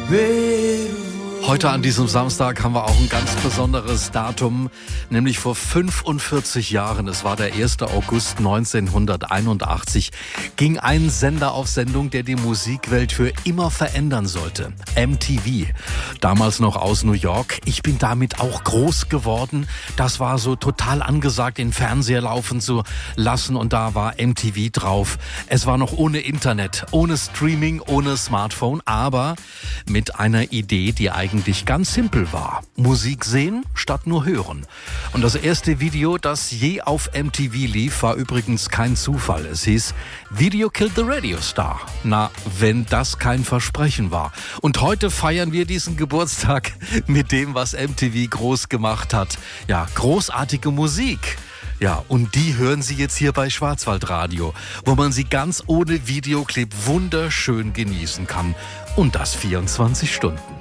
Heute an diesem Samstag haben wir auch ein ganz besonderes Datum, nämlich vor 45 Jahren, es war der 1. August 1981, ging ein Sender auf Sendung, der die Musikwelt für immer verändern sollte. MTV, damals noch aus New York. Ich bin damit auch groß geworden. Das war so total angesagt, den Fernseher laufen zu lassen und da war MTV drauf. Es war noch ohne Internet, ohne Streaming, ohne Smartphone, aber mit einer Idee, die eigentlich ganz simpel war. Musik sehen statt nur hören. Und das erste Video, das je auf MTV lief, war übrigens kein Zufall. Es hieß Video Killed the Radio Star. Na, wenn das kein Versprechen war. Und heute feiern wir diesen Geburtstag mit dem, was MTV groß gemacht hat. Ja, großartige Musik. Ja, und die hören Sie jetzt hier bei Schwarzwaldradio, wo man sie ganz ohne Videoclip wunderschön genießen kann. Und das 24 Stunden.